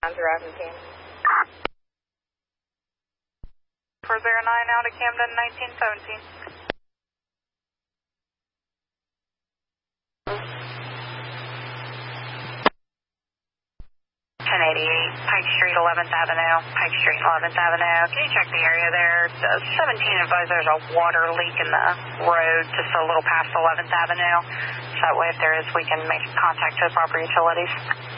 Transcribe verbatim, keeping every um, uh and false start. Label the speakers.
Speaker 1: Driving team.
Speaker 2: four zero nine out of Camden, nineteen seventeen. ten eighty-eight, Pike Street, eleventh Avenue. Pike Street, eleventh Avenue. Can you check the area there? Uh, seventeen advised there's a water leak in the road just a little past eleventh Avenue. So that way if there is, we can make contact to the proper utilities.